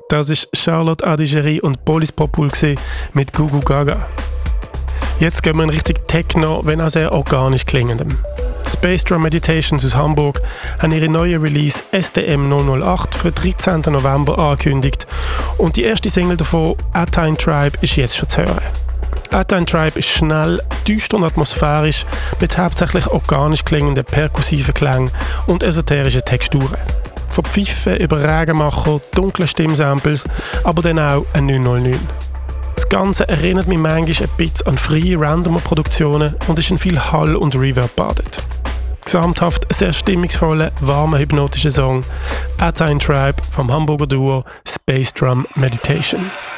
Das ist Charlotte Adigéry und Police Popul mit Gugu Gaga. Jetzt gehen wir in Richtung Techno, wenn auch sehr organisch klingendem. Space Drum Meditations aus Hamburg haben ihre neue Release SDM 008 für den 13. November angekündigt und die erste Single davon, Atine Tribe, ist jetzt schon zu hören. Atine Tribe ist schnell, düster und atmosphärisch mit hauptsächlich organisch klingenden perkussiven Klängen und esoterischen Texturen. Von Pfeifen über Regenmacher, dunkle Stimmsamples, aber dann auch ein 909. Das Ganze erinnert mich manchmal ein bisschen an freie Randomer-Produktionen und ist in viel Hall und Reverb badet. Gesamthaft ein sehr stimmungsvoller, warmer, hypnotischer Song, Atine Tribe vom Hamburger Duo Space Drum Meditation.